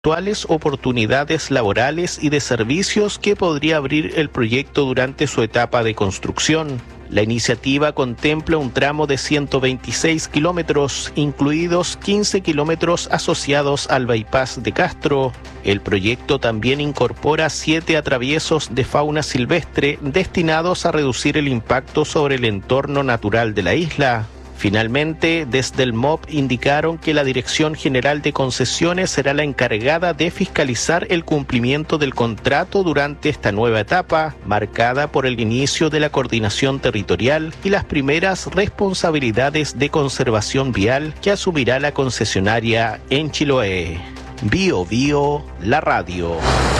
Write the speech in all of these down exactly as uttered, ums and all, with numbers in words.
actuales oportunidades laborales y de servicios que podría abrir el proyecto durante su etapa de construcción. La iniciativa contempla un tramo de ciento veintiséis kilómetros, incluidos quince kilómetros asociados al bypass de Castro. El proyecto también incorpora siete atraviesos de fauna silvestre destinados a reducir el impacto sobre el entorno natural de la isla. Finalmente, desde el M O P indicaron que la Dirección General de Concesiones será la encargada de fiscalizar el cumplimiento del contrato durante esta nueva etapa, marcada por el inicio de la coordinación territorial y las primeras responsabilidades de conservación vial que asumirá la concesionaria en Chiloé. Bio Bio, la radio.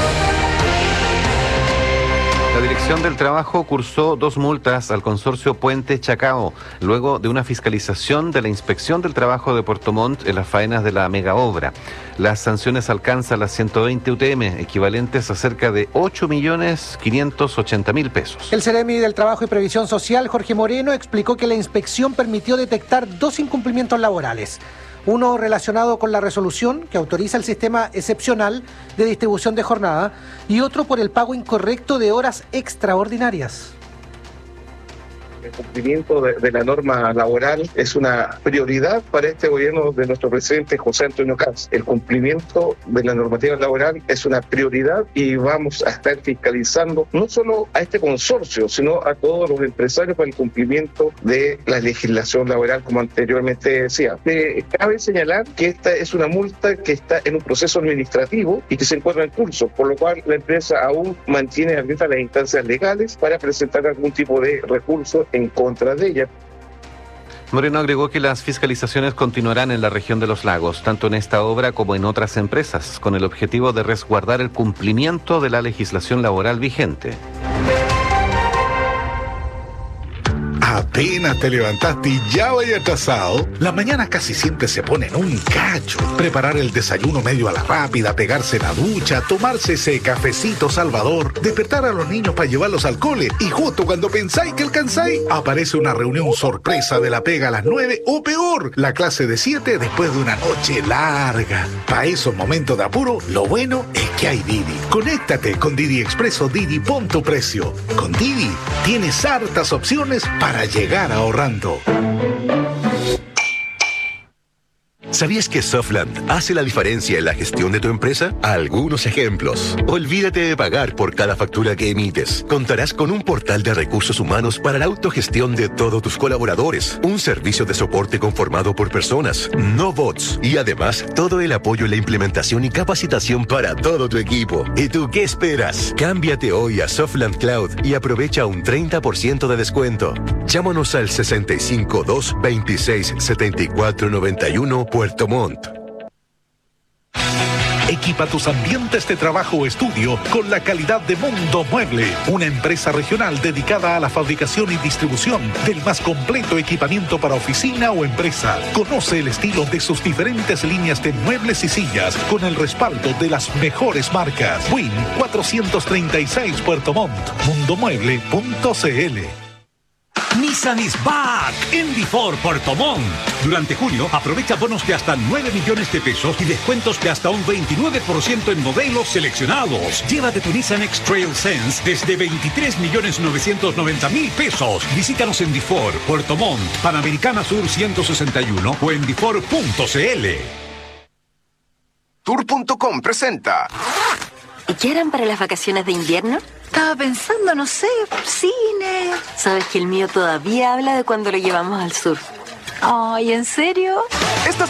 La Dirección del Trabajo cursó dos multas al consorcio Puente Chacao, luego de una fiscalización de la Inspección del Trabajo de Puerto Montt en las faenas de la megaobra. Las sanciones alcanzan las ciento veinte U T M, equivalentes a cerca de ocho millones quinientos ochenta mil pesos. El Ceremi del Trabajo y Previsión Social, Jorge Moreno, explicó que la inspección permitió detectar dos incumplimientos laborales. Uno relacionado con la resolución que autoriza el sistema excepcional de distribución de jornada y otro por el pago incorrecto de horas extraordinarias. El cumplimiento de, de la norma laboral es una prioridad para este gobierno de nuestro presidente José Antonio Caz. El cumplimiento de la normativa laboral es una prioridad y vamos a estar fiscalizando no solo a este consorcio, sino a todos los empresarios para el cumplimiento de la legislación laboral, como anteriormente decía. Eh, cabe señalar que esta es una multa que está en un proceso administrativo y que se encuentra en curso, por lo cual la empresa aún mantiene abiertas las instancias legales para presentar algún tipo de recurso en contra de ella. Moreno agregó que las fiscalizaciones continuarán en la región de los lagos, tanto en esta obra como en otras empresas, con el objetivo de resguardar el cumplimiento de la legislación laboral vigente. Apenas te levantaste y ya vaya atrasado. Las mañanas casi siempre se ponen un cacho. Preparar el desayuno medio a la rápida, pegarse la ducha, tomarse ese cafecito salvador, despertar a los niños para llevarlos al cole y justo cuando pensáis que alcanzáis, aparece una reunión sorpresa de la pega a las nueve o peor, la clase de siete después de una noche larga. Para esos momentos de apuro, lo bueno es que hay Didi. Conéctate con Didi Expreso Didi, pon tu precio. Con Didi tienes hartas opciones para llegar ahorrando. ¿Sabías que Softland hace la diferencia en la gestión de tu empresa? Algunos ejemplos. Olvídate de pagar por cada factura que emites. Contarás con un portal de recursos humanos para la autogestión de todos tus colaboradores. Un servicio de soporte conformado por personas, no bots. Y además, todo el apoyo en la implementación y capacitación para todo tu equipo. ¿Y tú qué esperas? Cámbiate hoy a Softland Cloud y aprovecha un treinta por ciento de descuento. Llámanos al sesenta y cinco, dos, veintiséis, setenta y cuatro, noventa y uno Puerto Montt. Equipa tus ambientes de trabajo o estudio con la calidad de Mundo Mueble, una empresa regional dedicada a la fabricación y distribución del más completo equipamiento para oficina o empresa. Conoce el estilo de sus diferentes líneas de muebles y sillas con el respaldo de las mejores marcas. Win cuatrocientos treinta y seis Puerto Montt, mundomueble punto c l. Nissan is back en Difor Puerto Montt. Durante julio, aprovecha bonos de hasta nueve millones de pesos y descuentos de hasta un veintinueve por ciento en modelos seleccionados. Llévate tu Nissan X-Trail Sense desde veintitrés millones novecientos noventa mil pesos. Visítanos en Difor, Puerto Montt, Panamericana Sur ciento sesenta y uno o en difor punto c l. Tour punto com presenta. ¿Y qué harán para las vacaciones de invierno? Estaba pensando, no sé, cine. Sabes que el mío todavía habla de cuando lo llevamos al sur. Ay, ¿en serio? Estas